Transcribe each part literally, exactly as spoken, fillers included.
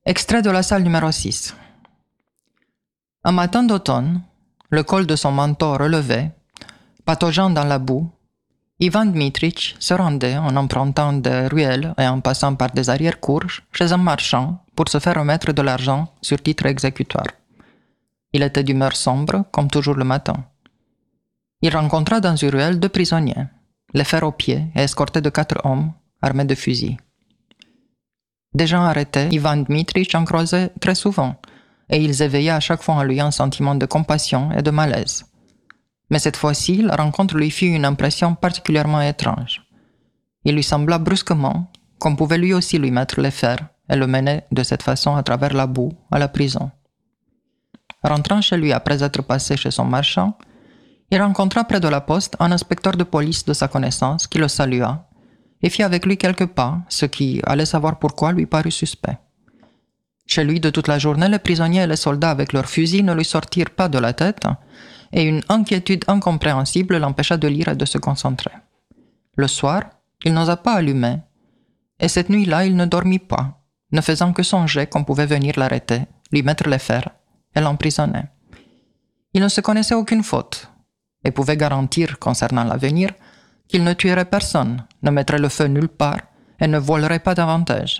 Extrait de la salle numéro six. Un matin d'automne, le col de son manteau relevé, pataugeant dans la boue, Ivan Dmitrich se rendait en empruntant des ruelles et en passant par des arrière-cours chez un marchand pour se faire remettre de l'argent sur titre exécutoire. Il était d'humeur sombre, comme toujours le matin. Il rencontra dans une ruelle deux prisonniers, les fers aux pieds et escortés de quatre hommes armés de fusils. Des gens arrêtés, Ivan Dmitrich en croisait très souvent, et ils éveillaient à chaque fois en lui un sentiment de compassion et de malaise. Mais cette fois-ci, la rencontre lui fit une impression particulièrement étrange. Il lui sembla brusquement qu'on pouvait lui aussi lui mettre les fers et le mener de cette façon à travers la boue à la prison. Rentrant chez lui après être passé chez son marchand, il rencontra près de la poste un inspecteur de police de sa connaissance qui le salua et fit avec lui quelques pas, ce qui, allait savoir pourquoi, lui parut suspect. Chez lui, de toute la journée, les prisonniers et les soldats avec leurs fusils ne lui sortirent pas de la tête, et une inquiétude incompréhensible l'empêcha de lire et de se concentrer. Le soir, il n'osa pas allumer, et cette nuit-là, il ne dormit pas, ne faisant que songer qu'on pouvait venir l'arrêter, lui mettre les fers et l'emprisonner. Il ne se connaissait aucune faute, et pouvait garantir, concernant l'avenir, qu'il ne tuerait personne, ne mettrait le feu nulle part, et ne volerait pas davantage.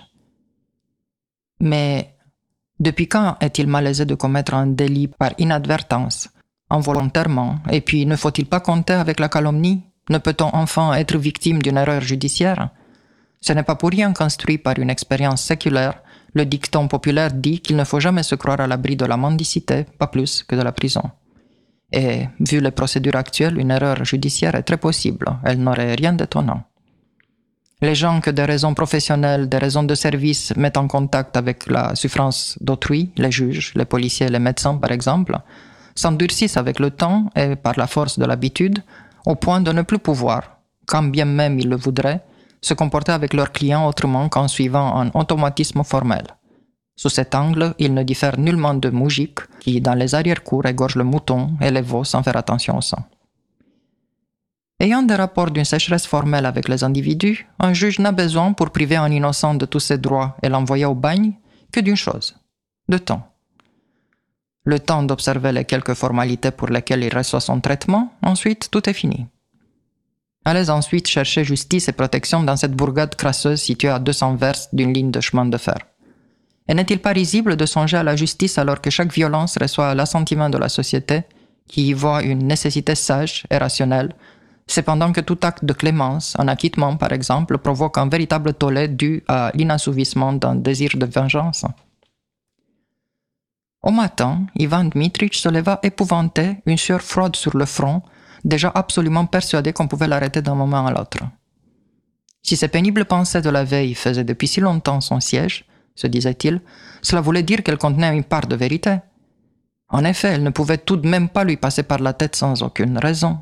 Mais depuis quand est-il malaisé de commettre un délit par inadvertance, involontairement, et puis ne faut-il pas compter avec la calomnie? Ne peut-on enfin être victime d'une erreur judiciaire? Ce n'est pas pour rien qu'instruit par une expérience séculaire, le dicton populaire dit qu'il ne faut jamais se croire à l'abri de la mendicité, pas plus que de la prison. Et, vu les procédures actuelles, une erreur judiciaire est très possible, elle n'aurait rien d'étonnant. Les gens que des raisons professionnelles, des raisons de service mettent en contact avec la souffrance d'autrui, les juges, les policiers, les médecins par exemple, s'endurcissent avec le temps et par la force de l'habitude, au point de ne plus pouvoir, quand bien même ils le voudraient, se comporter avec leurs clients autrement qu'en suivant un automatisme formel. Sous cet angle, ils ne diffèrent nullement de moujiks qui, dans les arrière-cours, égorgent le mouton et les veaux sans faire attention au sang. Ayant des rapports d'une sécheresse formelle avec les individus, un juge n'a besoin, pour priver un innocent de tous ses droits et l'envoyer au bagne, que d'une chose, de temps. Le temps d'observer les quelques formalités pour lesquelles il reçoit son traitement, ensuite tout est fini. Allez ensuite chercher justice et protection dans cette bourgade crasseuse située à deux cents verstes d'une ligne de chemin de fer. Et n'est-il pas risible de songer à la justice alors que chaque violence reçoit l'assentiment de la société, qui y voit une nécessité sage et rationnelle, cependant que tout acte de clémence, un acquittement par exemple, provoque un véritable tollé dû à l'inassouvissement d'un désir de vengeance? Au matin, Ivan Dmitrich se leva épouvanté, une sueur froide sur le front, déjà absolument persuadé qu'on pouvait l'arrêter d'un moment à l'autre. Si ces pénibles pensées de la veille faisaient depuis si longtemps son siège, se disait-il, cela voulait dire qu'elle contenait une part de vérité. En effet, elle ne pouvait tout de même pas lui passer par la tête sans aucune raison.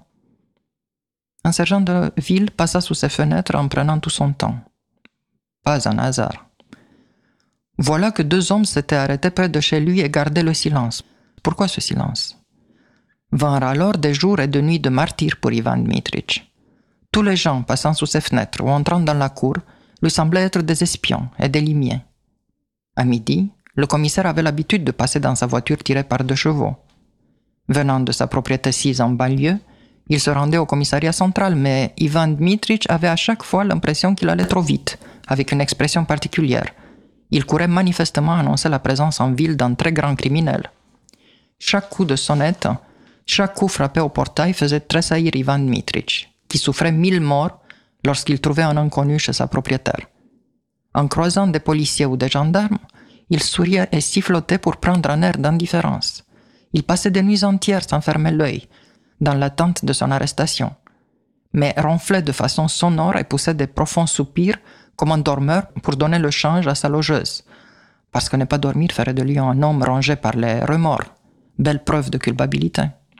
Un sergent de ville passa sous ses fenêtres en prenant tout son temps. Pas un hasard. Voilà que deux hommes s'étaient arrêtés près de chez lui et gardaient le silence. Pourquoi ce silence? Vinrent alors des jours et des nuits de martyrs pour Ivan Dmitrich. Tous les gens passant sous ses fenêtres ou entrant dans la cour lui semblaient être des espions et des limiers. À midi, le commissaire avait l'habitude de passer dans sa voiture tirée par deux chevaux. Venant de sa propriété sise en banlieue, il se rendait au commissariat central, mais Ivan Dmitrich avait à chaque fois l'impression qu'il allait trop vite, avec une expression particulière. Il courait manifestement annoncer la présence en ville d'un très grand criminel. Chaque coup de sonnette, chaque coup frappé au portail faisait tressaillir Ivan Dmitrich, qui souffrait mille morts lorsqu'il trouvait un inconnu chez sa propriétaire. En croisant des policiers ou des gendarmes, il souriait et sifflotait pour prendre un air d'indifférence. Il passait des nuits entières sans fermer l'œil, dans l'attente de son arrestation, mais ronflait de façon sonore et poussait des profonds soupirs comme un dormeur pour donner le change à sa logeuse, parce que ne pas dormir ferait de lui un homme rongé par les remords, belle preuve de culpabilité.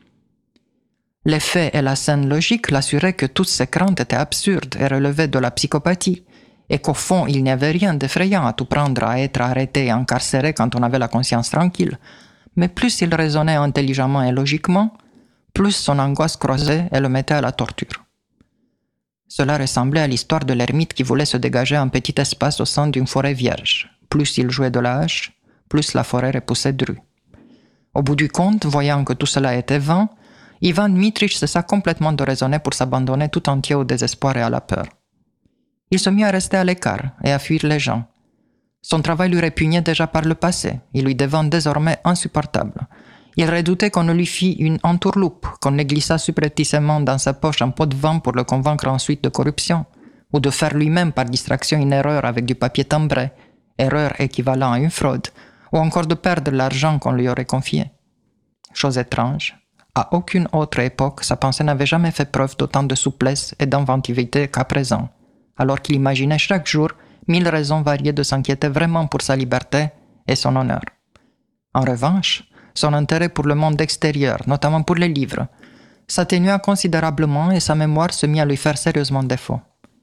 Les faits et la scène logique l'assuraient que toutes ces craintes étaient absurdes et relevaient de la psychopathie, et qu'au fond il n'y avait rien d'effrayant à tout prendre à être arrêté et incarcéré quand on avait la conscience tranquille, mais plus il raisonnait intelligemment et logiquement, plus son angoisse croisait et le mettait à la torture. Cela ressemblait à l'histoire de l'ermite qui voulait se dégager un petit espace au sein d'une forêt vierge. Plus il jouait de la hache, plus la forêt repoussée de rue. Au bout du compte, voyant que tout cela était vain, Ivan Dmitrich cessa complètement de raisonner pour s'abandonner tout entier au désespoir et à la peur. Il se mit à rester à l'écart et à fuir les gens. Son travail lui répugnait déjà par le passé, il lui devint désormais insupportable. Il redoutait qu'on ne lui fît une entourloupe, qu'on ne glissât subrepticement dans sa poche un pot de vin pour le convaincre ensuite de corruption, ou de faire lui-même par distraction une erreur avec du papier timbré, erreur équivalent à une fraude, ou encore de perdre l'argent qu'on lui aurait confié. Chose étrange, à aucune autre époque, sa pensée n'avait jamais fait preuve d'autant de souplesse et d'inventivité qu'à présent, alors qu'il imaginait chaque jour mille raisons variées de s'inquiéter vraiment pour sa liberté et son honneur. En revanche, son intérêt pour le monde extérieur, notamment pour les livres, s'atténua considérablement et sa mémoire se mit à lui faire sérieusement défaut.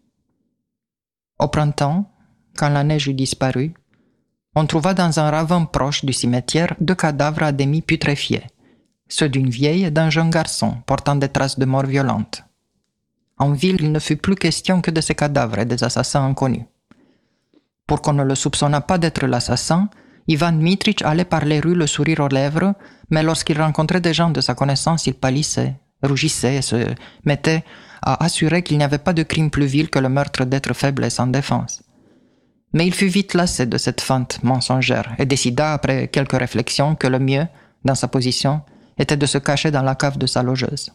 Au printemps, quand la neige eut disparu, on trouva dans un ravin proche du cimetière deux cadavres à demi putréfiés, ceux d'une vieille et d'un jeune garçon portant des traces de mort violente. En ville, il ne fut plus question que de ces cadavres et des assassins inconnus. Pour qu'on ne le soupçonnât pas d'être l'assassin, Ivan Dmitrich allait par les rues le sourire aux lèvres, mais lorsqu'il rencontrait des gens de sa connaissance, il pâlissait, rougissait et se mettait à assurer qu'il n'y avait pas de crime plus vil que le meurtre d'êtres faibles et sans défense. Mais il fut vite lassé de cette feinte mensongère et décida, après quelques réflexions, que le mieux, dans sa position, était de se cacher dans la cave de sa logeuse.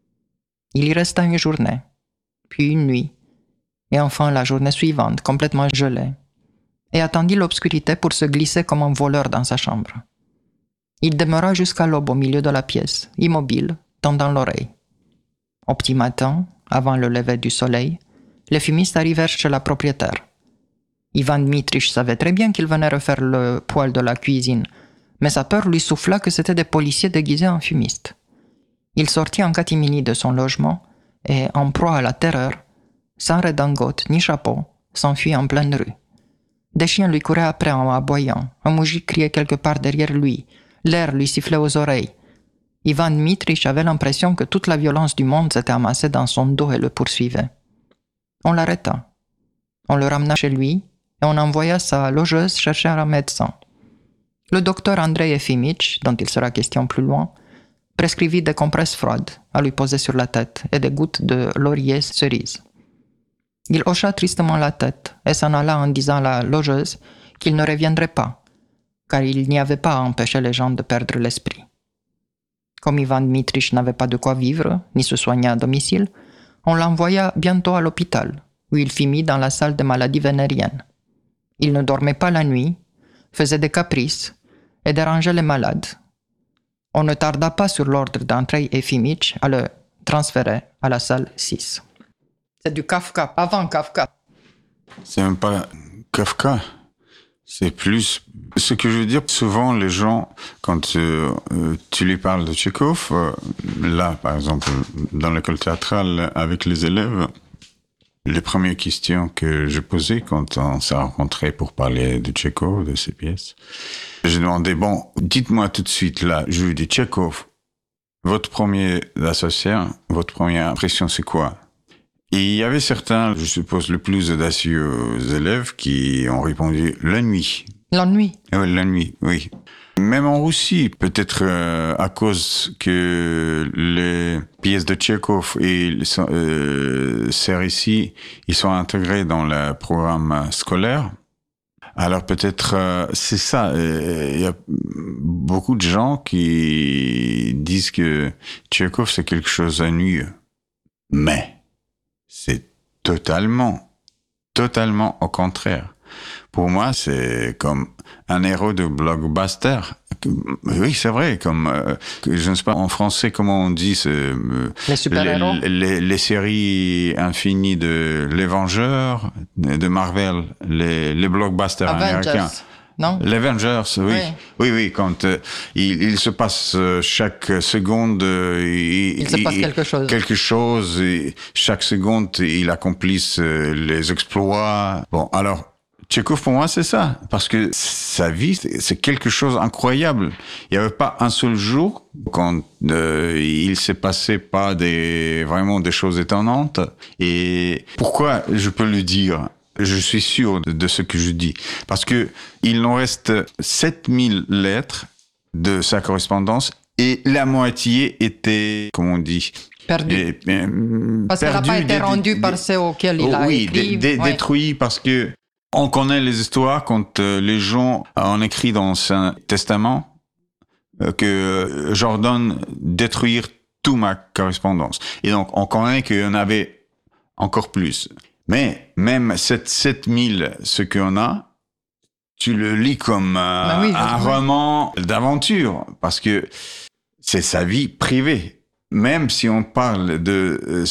Il y resta une journée, puis une nuit, et enfin la journée suivante, complètement gelée, et attendit l'obscurité pour se glisser comme un voleur dans sa chambre. Il demeura jusqu'à l'aube au milieu de la pièce, immobile, tendant l'oreille. Au petit matin, avant le lever du soleil, les fumistes arrivèrent chez la propriétaire. Ivan Dmitrich savait très bien qu'il venait refaire le poêle de la cuisine, mais sa peur lui souffla que c'étaient des policiers déguisés en fumistes. Il sortit en catimini de son logement et, en proie à la terreur, sans redingote ni chapeau, s'enfuit en pleine rue. Des chiens lui couraient après en aboyant, un moujik criait quelque part derrière lui, l'air lui sifflait aux oreilles. Ivan Dmitrich avait l'impression que toute la violence du monde s'était amassée dans son dos et le poursuivait. On l'arrêta. On le ramena chez lui et on envoya sa logeuse chercher un médecin. Le docteur Andrei Efimich, dont il sera question plus loin, prescrivit des compresses froides à lui poser sur la tête et des gouttes de laurier cerise. Il hocha tristement la tête et s'en alla en disant à la logeuse qu'il ne reviendrait pas, car il n'y avait pas à empêcher les gens de perdre l'esprit. Comme Ivan Dmitrich n'avait pas de quoi vivre, ni se soigner à domicile, on l'envoya bientôt à l'hôpital, où il fut mis dans la salle de maladies vénériennes. Il ne dormait pas la nuit, faisait des caprices et dérangeait les malades. On ne tarda pas sur l'ordre d'Andrei Efimich à le transférer à la salle six. C'est du Kafka, avant Kafka. C'est même pas Kafka. C'est plus... Ce que je veux dire, souvent les gens, quand euh, tu lui parles de Tchekhov, euh, là, par exemple, dans l'école théâtrale, avec les élèves, les premières questions que je posais quand on s'est rencontrés pour parler de Tchekhov, de ses pièces, je demandais, bon, dites-moi tout de suite, là, je lui dis, Tchekhov, votre premier associé, votre première impression, c'est quoi? Et il y avait certains, je suppose, le plus audacieux élèves qui ont répondu « la nuit ». L'ennui. Oui, la nuit, oui. Même en Russie, peut-être euh, à cause que les pièces de Tchekhov et euh, ces récits, ils sont intégrés dans le programme scolaire. Alors peut-être euh, c'est ça. Il y a beaucoup de gens qui disent que Tchekhov c'est quelque chose d'ennuyeux, mais c'est totalement, totalement au contraire. Pour moi, c'est comme un héros de blockbuster. Oui, c'est vrai, comme, euh, je ne sais pas en français comment on dit, c'est, euh, les super-héros. Les, les, les séries infinies de Les Vengeurs, de Marvel, les, les blockbusters Avengers. américains. Non? Les Avengers, oui. Oui, oui, oui, quand euh, il, il se passe euh, chaque seconde... Euh, il, il se passe il, quelque chose. Quelque chose, et chaque seconde, il accomplisse euh, les exploits. Bon, alors, Tchekhov, pour moi, c'est ça. Parce que sa vie, c'est quelque chose d'incroyable. Il n'y avait pas un seul jour quand euh, il s'est passé pas des, vraiment des choses étonnantes. Et pourquoi je peux le dire? Je suis sûr de, de ce que je dis. Parce que il en reste sept mille lettres de sa correspondance et la moitié était, comment on dit, perdu. Et, et, parce qu'elle n'a pas été rendue par ceux auxquels il a oui, écrit. Oui, dé, ouais. détruit parce que on connaît les histoires quand euh, les gens ont écrit dans un testament euh, que j'ordonne détruire toute ma correspondance. Et donc, on connaît qu'il y en avait encore plus. Mais même cette sept mille, ce qu'on a, tu le lis comme euh, ben oui, un roman d'aventure parce que c'est sa vie privée. Même si on parle de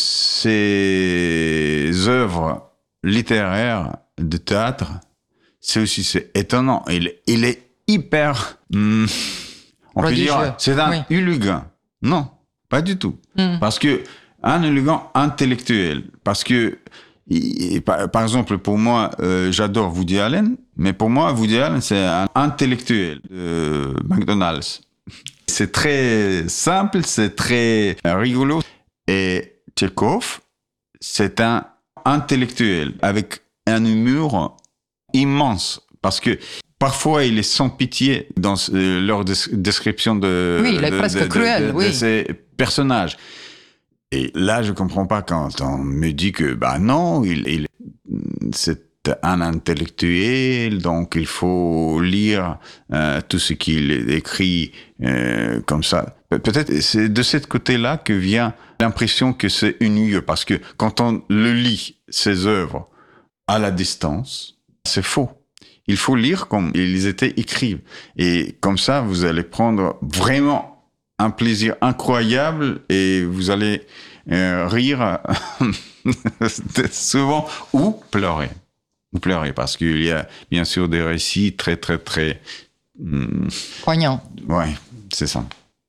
ses œuvres littéraires de théâtre, c'est aussi c'est étonnant. Il, il est hyper, hum, on prodigieux. peut dire, c'est un oui. hooligan. Non, pas du tout. Mm. Parce que un hooligan intellectuel. Parce que, il, par, par exemple, pour moi, euh, j'adore Woody Allen, mais pour moi, Woody Allen, c'est un intellectuel de McDonald's. C'est très simple, c'est très rigolo. Et Tchekhov, c'est un intellectuel avec un humour immense. Parce que parfois, il est sans pitié dans euh, leur des- description de, oui, il est de, presque de, cruel, de, de, oui. de ses personnages. Et là, je comprends pas quand on me dit que, bah non, il, il, c'est un intellectuel, donc il faut lire euh, tout ce qu'il écrit euh, comme ça. Peut-être c'est de ce côté-là que vient l'impression que c'est ennuyeux, parce que quand on le lit, ses œuvres, à la distance, c'est faux. Il faut lire comme ils étaient écrits. Et comme ça, vous allez prendre vraiment un plaisir incroyable et vous allez euh, rire souvent ou pleurer. Ou pleurer, parce qu'il y a bien sûr des récits très, très, très... Hum, poignants. Oui, c'est ça.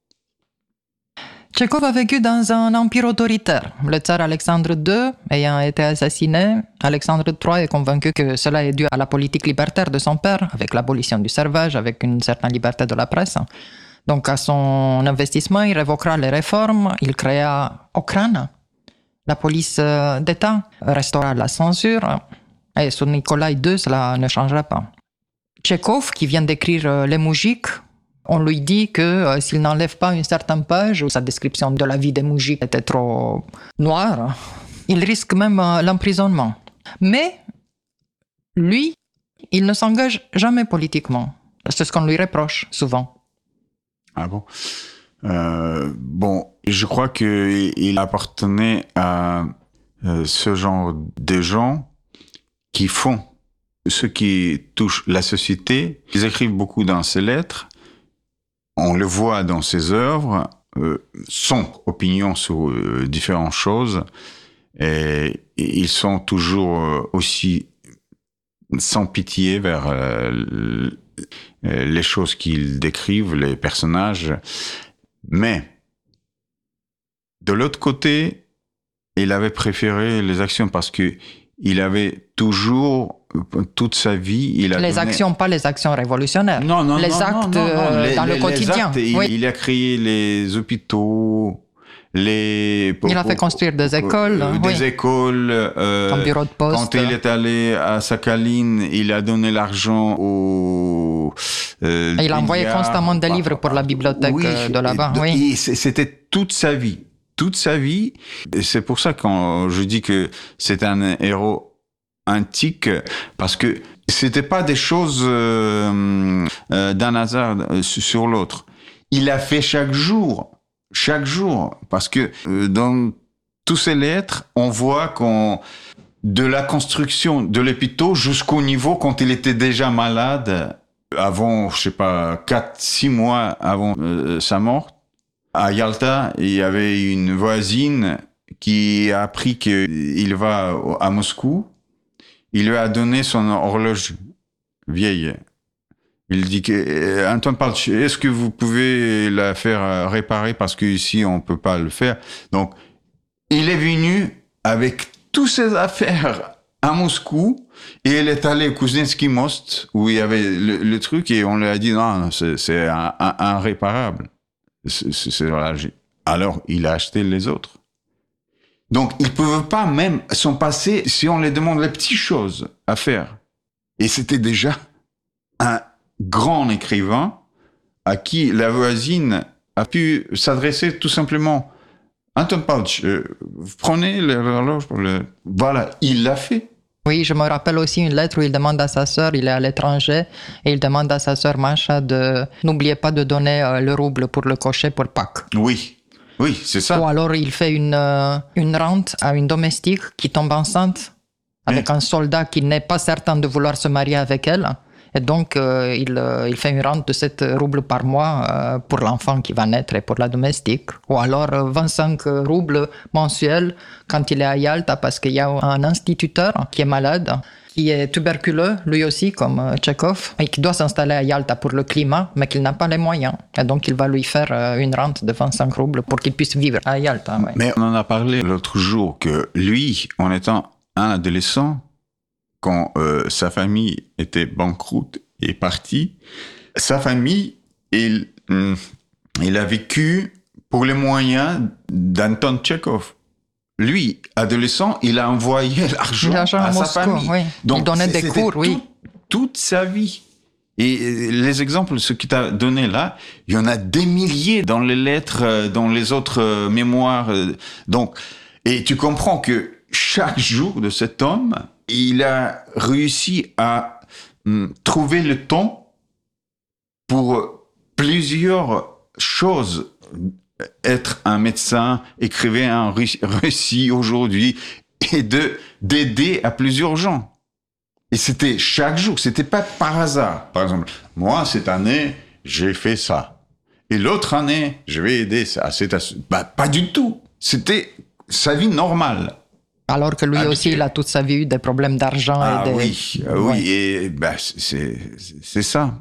Tchekhov a vécu dans un empire autoritaire. Le tsar Alexandre deux ayant été assassiné, Alexandre trois est convaincu que cela est dû à la politique libertaire de son père, avec l'abolition du servage, avec une certaine liberté de la presse. Donc, à son investissement, il révoquera les réformes, il créa Okhrana, la police d'État, restaura la censure, et sous Nicolas deux, cela ne changera pas. Tchekhov, qui vient d'écrire Les Moujiks, on lui dit que euh, s'il n'enlève pas une certaine page où sa description de la vie des moujiks était trop noire, il risque même euh, l'emprisonnement. Mais lui, il ne s'engage jamais politiquement. C'est ce qu'on lui reproche souvent. Ah bon euh, Bon, je crois qu'il appartenait à euh, ce genre de gens qui font ce qui touche la société. Ils écrivent beaucoup dans ses lettres. On le voit dans ses œuvres, euh, son opinion sur euh, différentes choses, et, et ils sont toujours euh, aussi sans pitié vers euh, les choses qu'ils décrivent, les personnages. Mais de l'autre côté, il avait préféré les actions parce que il avait toujours toute sa vie, il a les donné... actions, pas les actions révolutionnaires. Non, non, les non, actes non, non, non. Les, dans les, le quotidien. Actes, il, oui. il a créé les hôpitaux, les. Il a fait construire des écoles. Des oui. écoles. Euh, Un bureau de poste. Quand il est allé à Sakhaline, il a donné l'argent aux. Euh, Et il a envoyé constamment des livres pour la bibliothèque oui, de là-bas. Oui. Et c'était toute sa vie. Toute sa vie. Et c'est pour ça que quand je dis que c'est un héros antique, parce que c'était pas des choses euh, euh, d'un hasard euh, sur l'autre. Il a fait chaque jour, chaque jour, parce que euh, dans tous ces lettres, on voit qu'on de la construction de l'hôpital jusqu'au niveau quand il était déjà malade, avant, je sais pas, quatre, six mois avant euh, sa mort. À Yalta, il y avait une voisine qui a appris qu'il va à Moscou. Il lui a donné son horloge vieille. Il dit que Antoine parle, est-ce que vous pouvez la faire réparer parce qu'ici on peut pas le faire. Donc il est venu avec toutes ses affaires à Moscou et il est allé au Kuznetsky Most où il y avait le, le truc et on lui a dit non, c'est, c'est un, un, un réparable. C'est, c'est, c'est, voilà. Alors il a acheté les autres. Donc, ils ne peuvent pas même s'en passer si on les demande les petites choses à faire. Et c'était déjà un grand écrivain à qui la voisine a pu s'adresser tout simplement. Anton Pavlovitch, euh, prenez l'horloge pour le... Voilà, il l'a fait. Oui, je me rappelle aussi une lettre où il demande à sa sœur, il est à l'étranger, et il demande à sa sœur Masha de... N'oubliez pas de donner euh, le rouble pour le cocher pour Pâques. Oui, oui, c'est ça. Ou alors il fait une, euh, une rente à une domestique qui tombe enceinte avec oui. un soldat qui n'est pas certain de vouloir se marier avec elle. Et donc, euh, il, euh, il fait une rente de sept roubles par mois euh, pour l'enfant qui va naître et pour la domestique. Ou alors euh, vingt-cinq roubles mensuels quand il est à Yalta parce qu'il y a un instituteur qui est malade, qui est tuberculeux, lui aussi, comme euh, Tchekhov, et qui doit s'installer à Yalta pour le climat, mais qu'il n'a pas les moyens. Et donc, il va lui faire euh, une rente de vingt-cinq roubles pour qu'il puisse vivre à Yalta. Ouais. Mais on en a parlé l'autre jour que lui, en étant un adolescent, quand euh, sa famille était banqueroute et partie, sa famille, il, hum, il a vécu pour les moyens d'Anton Tchekhov. Lui, adolescent, il a envoyé l'argent à, à sa Moscou, famille. Oui. Donc, il donnait des cours, oui. Tout, toute sa vie. Et les exemples, ce que tu as donné là, il y en a des milliers dans les lettres, dans les autres mémoires. Donc, et tu comprends que chaque jour de cet homme, il a réussi à hum, trouver le temps pour plusieurs choses. Être un médecin, écrire un récit aujourd'hui et de d'aider à plusieurs gens. Et c'était chaque jour, c'était pas par hasard. Par exemple, moi, cette année, j'ai fait ça. Et l'autre année, je vais aider à cette... Bah, pas du tout. C'était sa vie normale. Alors que lui habitué. Aussi, il a toute sa vie eu des problèmes d'argent. Ah et des... oui, oui, ouais. et ben, c'est, c'est ça.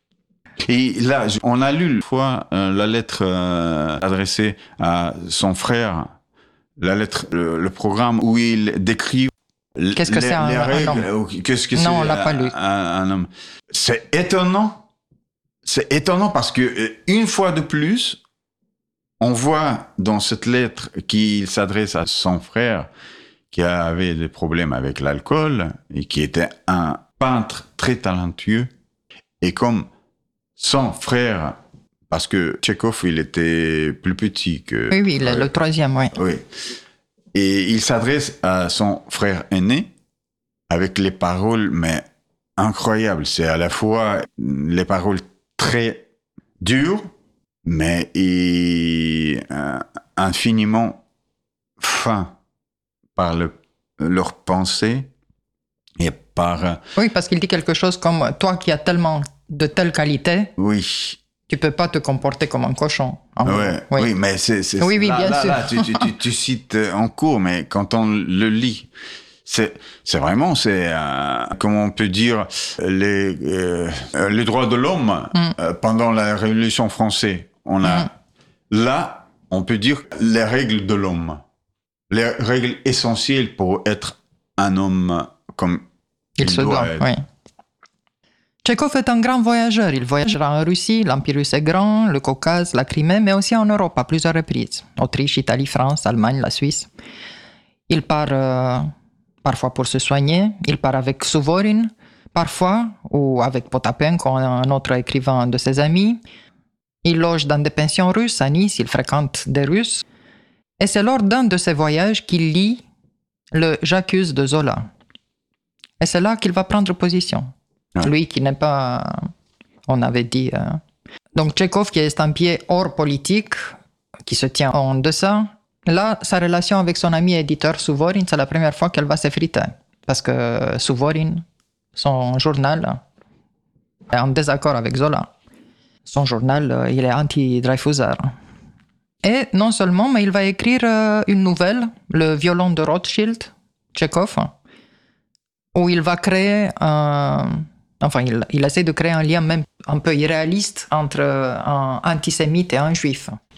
Et là, on a lu une fois euh, la lettre euh, adressée à son frère, la lettre, le, le programme où il décrit qu'est-ce que les, c'est un, les règles, un homme. Qu'est-ce que non, c'est on l'a un, pas lu. Un, un homme. C'est étonnant. C'est étonnant parce que une fois de plus, on voit dans cette lettre qu'il s'adresse à son frère qui avait des problèmes avec l'alcool et qui était un peintre très talentueux. Et comme son frère, parce que Tchekhov, il était plus petit que... Oui, oui, il est euh, le troisième, oui. Oui. Et il s'adresse à son frère aîné avec les paroles, mais incroyables. C'est à la fois les paroles très dures, mais et, euh, infiniment fins par le, leur pensée et par... Oui, parce qu'il dit quelque chose comme « Toi qui as tellement de telle qualité, oui. tu peux pas te comporter comme un cochon. » ouais, oui. oui, mais c'est... c'est oui, oui, là, bien là, sûr. Là, tu, tu, tu, tu cites en cours, mais quand on le lit, c'est, c'est vraiment, c'est, euh, comment on peut dire, les, euh, les droits de l'homme mm. euh, pendant la Révolution française. On a, mm. là, on peut dire les règles de l'homme. Les règles essentielles pour être un homme comme il, il se doit, doit être. Oui. Tchekhov est un grand voyageur. Il voyagera en Russie, l'Empire russe est grand, le Caucase, la Crimée, mais aussi en Europe à plusieurs reprises. Autriche, Italie, France, Allemagne, la Suisse. Il part euh, parfois pour se soigner. Il part avec Souvorine, parfois, ou avec Potapenko, un autre écrivain de ses amis. Il loge dans des pensions russes à Nice, il fréquente des Russes. Et c'est lors d'un de ses voyages qu'il lit le « J'accuse » de Zola. Et c'est là qu'il va prendre position. Ah. Lui qui n'est pas, on avait dit... Euh... Donc Tchekhov qui est estampillé hors politique, qui se tient en deçà. Là, sa relation avec son ami éditeur Souvorine, c'est la première fois qu'elle va s'effriter. Parce que Souvorine, son journal, est en désaccord avec Zola. Son journal, il est anti-Dreyfusard. Et non seulement, mais il va écrire euh, une nouvelle, Le violon de Rothschild, Tchekhov, où il va créer un... Enfin, il, il essaie de créer un lien même un peu irréaliste entre un antisémite et un juif.